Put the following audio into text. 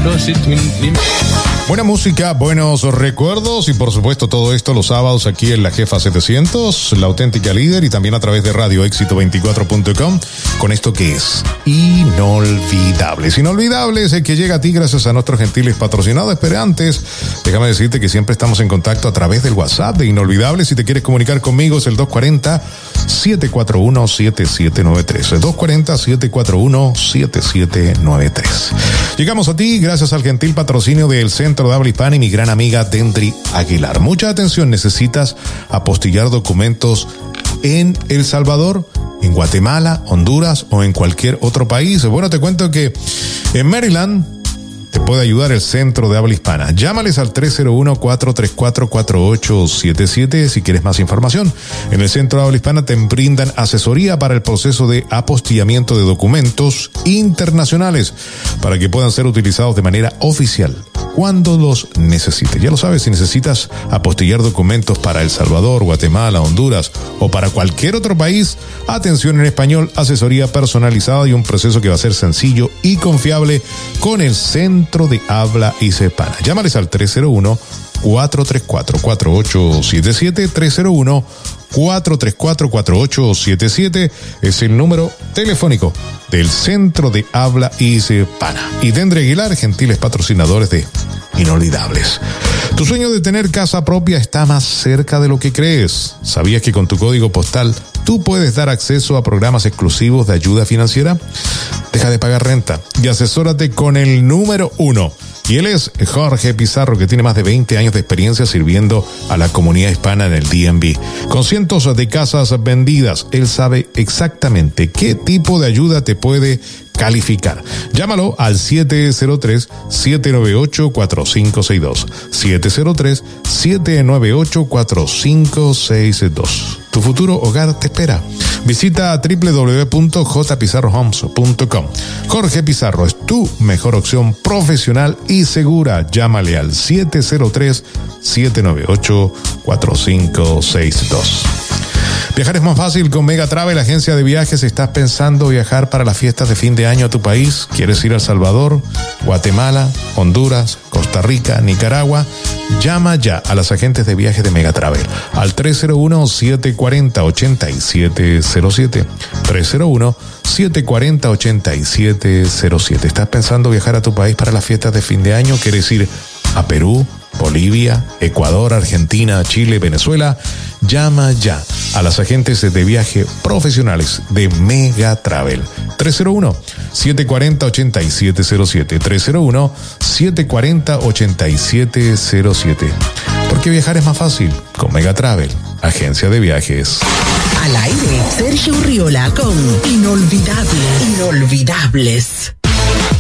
Buena música, buenos recuerdos y por supuesto todo esto los sábados aquí en La Jefa 700, la auténtica líder, y también a través de radioexito24.com con esto que es Inolvidables. Inolvidables que llega a ti gracias a nuestros gentiles patrocinados. Pero antes, déjame decirte que siempre estamos en contacto a través del WhatsApp de Inolvidables. Si te quieres comunicar conmigo es el 240-741-7793. 240-741-7793. Llegamos a ti gracias al gentil patrocinio del Centro de Habla Hispana y mi gran amiga Dendry Aguilar. Mucha atención, necesitas apostillar documentos en El Salvador, en Guatemala, Honduras o en cualquier otro país. Bueno, te cuento que en Maryland te puede ayudar el Centro de Habla Hispana. Llámales al 301-434-4877 si quieres más información. En el Centro de Habla Hispana te brindan asesoría para el proceso de apostillamiento de documentos internacionales para que puedan ser utilizados de manera oficial cuando los necesites. Ya lo sabes, si necesitas apostillar documentos para El Salvador, Guatemala, Honduras o para cualquier otro país, atención en español, asesoría personalizada y un proceso que va a ser sencillo y confiable con el Centro de Habla Hispana. Llámales al 301-434-4877, 301-434-4877 es el número telefónico del Centro de Habla Hispana. Y Dendry Aguilar, gentiles patrocinadores de Inolvidables. Tu sueño de tener casa propia está más cerca de lo que crees. ¿Sabías que con tu código postal tú puedes dar acceso a programas exclusivos de ayuda financiera? Deja de pagar renta y asesórate con el número 1. Y él es Jorge Pizarro, que tiene más de 20 años de experiencia sirviendo a la comunidad hispana en el DMV. Con cientos de casas vendidas, él sabe exactamente qué tipo de ayuda te puede calificar. Llámalo al 703-798-4562. 703-798-4562. Tu futuro hogar te espera. Visita www.jpizarrohomes.com. Jorge Pizarro es tu mejor opción profesional y segura. Llámale al 703-798-4562. Viajar es más fácil con Mega Travel, agencia de viajes. ¿Estás pensando viajar para las fiestas de fin de año a tu país? ¿Quieres ir a El Salvador, Guatemala, Honduras, Costa Rica, Nicaragua? Llama ya a las agentes de viajes de Mega Travel al 301-740-8707. 301-740-8707. ¿Estás pensando viajar a tu país para las fiestas de fin de año? ¿Quieres ir a Perú, Bolivia, Ecuador, Argentina, Chile, Venezuela? Llama ya a las agentes de viaje profesionales de Mega Travel. 301-740-8707. 301-740-8707. Porque viajar es más fácil con Mega Travel, agencia de viajes. Al aire, Sergio Urriola con Inolvidables.